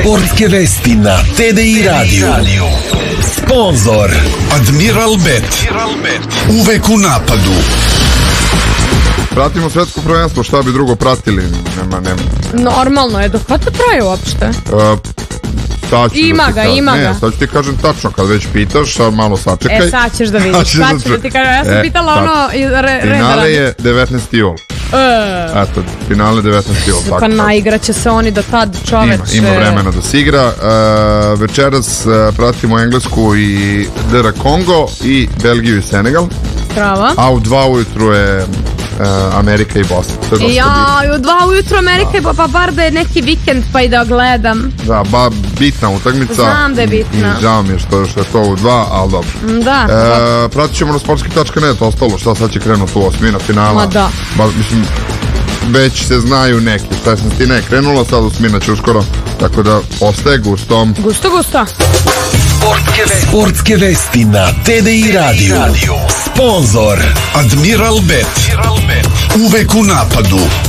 Sportske vesti na TDI Radio. Sponzor Admiral Bet. Uvek u napadu. Pratimo svetsko prvenstvo, šta bi drugo pratili? Nema. Normalno je, dok kada to traje uopšte? Ima ga. Sad ću ti kažem tačno, kad već pitaš, a malo sačekaj. Sad ćeš da vidiš, sad ću da ti kažem. Ja sam pitala ono... Finale je 19. jul. Eto, finale 19. jul. Pa naigraće se oni do tad, čoveče. Ima vremena da se igra. Večeras pratimo Englesku i DR Kongo i Belgiju i Senegal. Bravo. A u 2 ujutru je Amerika i Bosna. U 2 ujutru Amerika i Bosna, pa bar da je neki vikend pa i da gledam. Da, bitna utakmica. Znam da je bitna. I žao mi je što je to u 2, ali dobro. Da. Pratit ćemo na sportski.net ostalo, šta sad će krenuti u osmina finala. Ma da. Mislim, već se znaju neki. 16. je krenula, sad osmina će uskoro. Tako da ostaje gusto. Gusto. Sportske vesti na TDI Radio. Sponzor Admiral Bet. Uvek u napadu.